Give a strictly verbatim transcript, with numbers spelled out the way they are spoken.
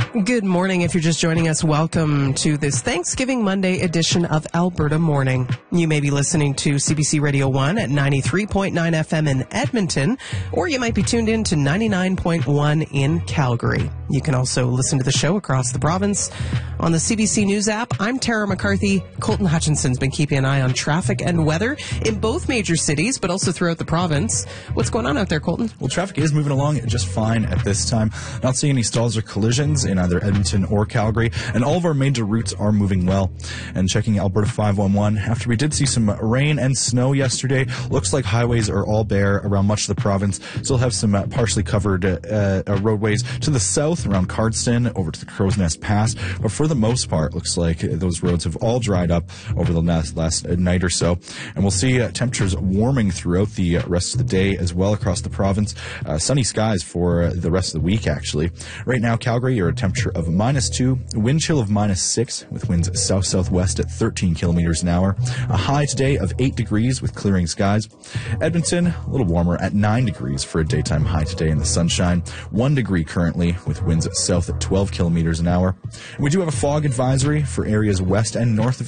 Good morning. If you're just joining us, welcome to this Thanksgiving Monday edition of Alberta Morning. You may be listening to C B C Radio one at ninety-three point nine F M in Edmonton, or you might be tuned in to ninety-nine point one in Calgary. You can also listen to the show across the province on the C B C News app. I'm Tara McCarthy. Colton Hutchinson's been keeping an eye on traffic and weather in both major cities, but also throughout the province. What's going on out there, Colton? Well, traffic is moving along just fine at this time. Not seeing any stalls or collisions in either Edmonton or Calgary, and all of our major routes are moving well. And checking Alberta five one one, after we did see some rain and snow yesterday, looks like highways are all bare around much of the province. Still have some uh, partially covered uh, uh, roadways to the south around Cardston over to the Crow's Nest Pass, but for the most part, looks like those roads have all dried up over the last, last night or so. And we'll see uh, temperatures warming throughout the rest of the day as well across the province. Uh, sunny skies for uh, the rest of the week, actually. Right now, Calgary, you're a temperature of minus two, wind chill of minus six, with winds south-southwest at thirteen kilometers an hour. A high today of eight degrees with clearing skies. Edmonton, a little warmer at nine degrees for a daytime high today in the sunshine. One degree currently with winds south at twelve kilometers an hour. And we do have a fog advisory for areas west and north of